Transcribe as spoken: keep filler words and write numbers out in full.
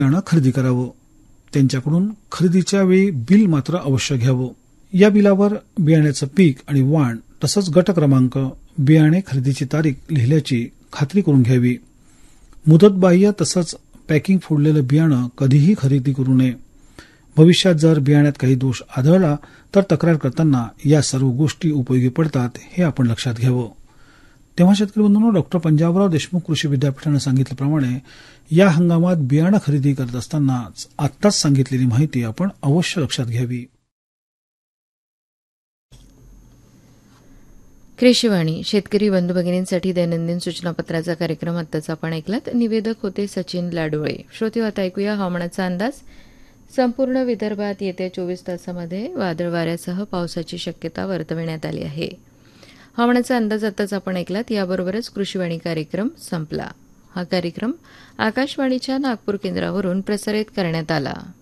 बियाणं खरेदी करावं. त्यांच्याकडून खरेदीच्या वेळी बिल मात्र अवश्य घ्यावं. या बिलावर बियाण्याचं पीक आणि वाण तसंच गट क्रमांक, बियाणे खरेदीची तारीख लिहिल्याची खात्री करून घ्यावी. मुदतबाह्य तसंच पॅकिंग फोडलेलं बियाणं कधीही खरेदी करू नये. भविष्यात जर बियाण्यात काही दोष आढळला तर तक्रार करताना या सर्व गोष्टी उपयोगी पडतात हे आपण लक्षात घ्यावं. तेव्हा शेतकरी बंधूंनो, डॉक्टर पंजाबराव देशमुख कृषी विद्यापीठानं सांगितल्याप्रमाणे या हंगामात बियाणं खरेदी करत असताना आत्ताच सांगितलेली माहिती आपण अवश्य लक्षात घ्यावी. कृषीवाणी शेतकरी बंधू भगिनींसाठी दैनंदिन सूचनापत्राचा कार्यक्रम आत्ताच आपण ऐकलात. निवेदक होते सचिन लाडोळे. श्रोते, आता ऐकूया हवामानाचा अंदाज. संपूर्ण विदर्भात येत्या चोवीस तासामध्ये वादळ वाऱ्यासह पावसाची शक्यता वर्तविण्यात आली आहे. हवामानाचा अंदाज आताच आपण ऐकलात. याबरोबरच कृषीवाणी कार्यक्रम संपला. हा कार्यक्रम आकाशवाणीच्या नागपूर केंद्रावरून प्रसारित करण्यात आला.